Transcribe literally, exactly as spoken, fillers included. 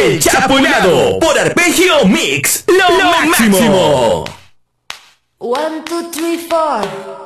El Chapuleado por Arpegio Mix, lo, lo máximo. One, two, three, four.